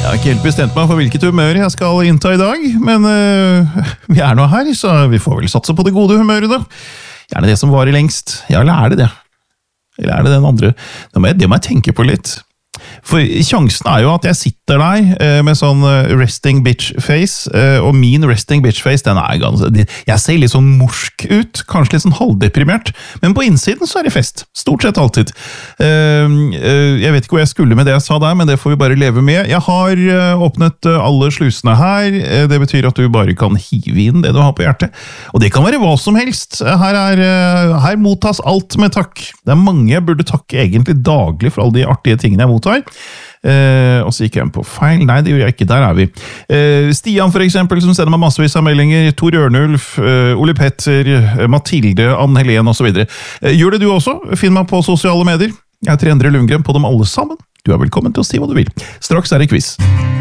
Jeg har ikke helt bestemt meg for hvilket humør jeg skal innta i dag, men vi nå her, så vi får vel satse på det gode humøret da. Gjerne det som varer lengst. Ja, eller det det? Eller det den andre? Det må jeg tenke på litt. For sjansen jo at jeg sitter der med sånn resting bitch face, og min resting bitch face, den ganske... Jeg ser litt sånn morsk ut, kanskje litt sånn halvdeprimert, men på innsiden så det fest. Stort sett alltid. Jeg vet ikke hvor jeg skulle med det jeg sa der, men det får vi bare leve med. Jeg har åpnet alle slusene her. Det betyr at du bare kan hive inn det du har på hjertet. Og det kan være hva som helst. Her mottas alt med takk. Det mange jeg burde takke egentlig daglig for alle de artige tingene jeg mottar. Og så gikk jeg på feil. Nei, det gjør jeg ikke. Der vi. Stian for eksempel, som sender meg massevis av meldinger. Tor Ørnulf, Ole Petter, Mathilde, Ann-Helene og så videre. Gjør det du også? Finn meg på sosiale medier. Jeg heter Endre Lundgren på dem alle sammen. Du velkommen til å si hva du vil. Straks det quiz.